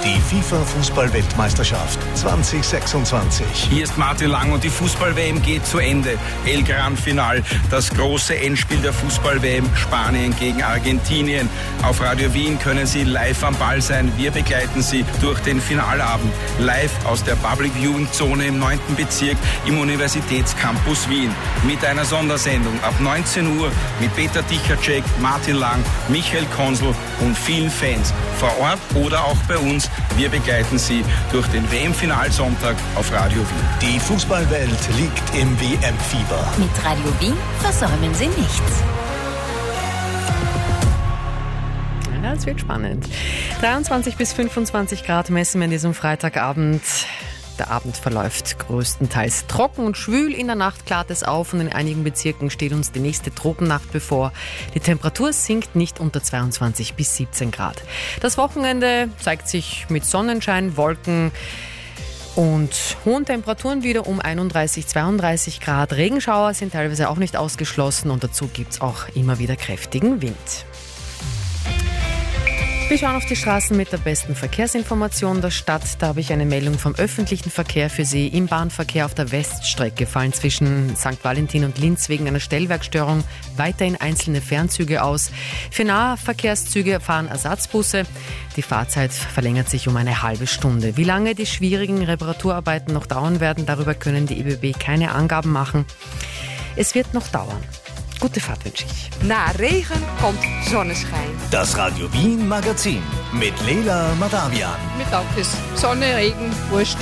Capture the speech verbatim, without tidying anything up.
Die FIFA-Fußball-Weltmeisterschaft zwanzig sechsundzwanzig. Hier ist Martin Lang und die Fußball-W M geht zu Ende. El Gran Final, das große Endspiel der Fußball-W M, Spanien gegen Argentinien. Auf Radio Wien können Sie live am Ball sein. Wir begleiten Sie durch den Finalabend. Live aus der Public Viewing Zone im neunten Bezirk im Universitätscampus Wien. Mit einer Sondersendung ab neunzehn Uhr mit Peter Dichacek, Martin Lang, Michael Konsel und vielen Fans. Vor Ort oder auch bei uns. Wir begleiten Sie durch den W M-Finalsonntag auf Radio Wien. Die Fußballwelt liegt im W M-Fieber. Mit Radio Wien versäumen Sie nichts. Ja, es wird spannend. dreiundzwanzig bis fünfundzwanzig Grad messen wir an diesem Freitagabend. Der Abend verläuft größtenteils trocken und schwül. In der Nacht klart es auf und in einigen Bezirken steht uns die nächste Tropennacht bevor. Die Temperatur sinkt nicht unter zweiundzwanzig bis siebzehn Grad. Das Wochenende zeigt sich mit Sonnenschein, Wolken und hohen Temperaturen wieder um einunddreißig, zweiunddreißig Grad. Regenschauer sind teilweise auch nicht ausgeschlossen und dazu gibt es auch immer wieder kräftigen Wind. Wir schauen auf die Straßen mit der besten Verkehrsinformation der Stadt. Da habe ich eine Meldung vom öffentlichen Verkehr für Sie. Im Bahnverkehr auf der Weststrecke fallen zwischen Sankt Valentin und Linz wegen einer Stellwerkstörung weiterhin einzelne Fernzüge aus. Für Nahverkehrszüge fahren Ersatzbusse. Die Fahrzeit verlängert sich um eine halbe Stunde. Wie lange die schwierigen Reparaturarbeiten noch dauern werden, darüber können die E B B keine Angaben machen. Es wird noch dauern. Gute Fahrt wünsche ich. Na Regen kommt Sonnenschein. Das Radio Wien Magazin mit Leila Madavian. Mittag ist Sonne, Regen, Wurscht.